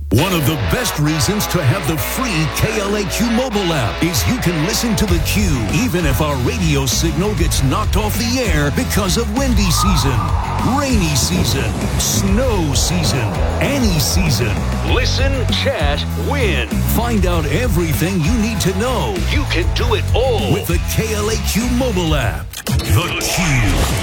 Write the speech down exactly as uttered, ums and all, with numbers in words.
One of the best reasons to have the free K L A Q mobile app is you can listen to the Q even if our radio signal gets knocked off the air because of windy season, rainy season, snow season, any season. Listen, chat, win. Find out everything you need to know. You can do it all with the K L A Q mobile app. The Q.